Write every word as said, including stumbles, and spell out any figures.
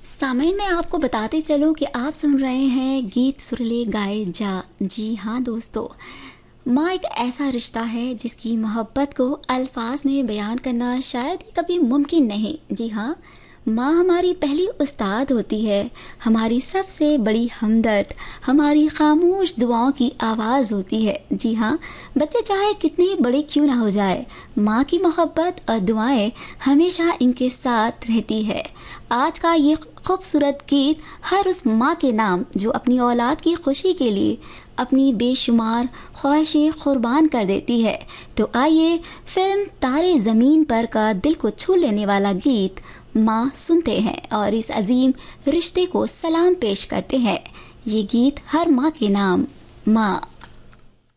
सामईन मैं आपको बताते चलूँ कि आप सुन रहे हैं गीत सुरीले गाए जा। जी हाँ दोस्तों, माँ एक ऐसा रिश्ता है जिसकी मोहब्बत को अल्फाज में बयान करना शायद ही कभी मुमकिन नहीं। जी हाँ, माँ हमारी पहली उस्ताद होती है, हमारी सबसे बड़ी हमदर्द, हमारी खामोश दुआओं की आवाज़ होती है। जी हाँ, बच्चे चाहे कितने बड़े क्यों ना हो जाए, माँ की मोहब्बत और दुआएं हमेशा इनके साथ रहती है। आज का ये खूबसूरत गीत हर उस माँ के नाम जो अपनी औलाद की खुशी के लिए अपनी बेशुमार ख्वाहिशें कुर्बान कर देती है। तो आइए फिल्म तारे ज़मीन पर का दिल को छू लेने वाला गीत माँ सुनते हैं और इस अजीम रिश्ते को सलाम पेश करते हैं। ये गीत हर माँ के नाम, माँ।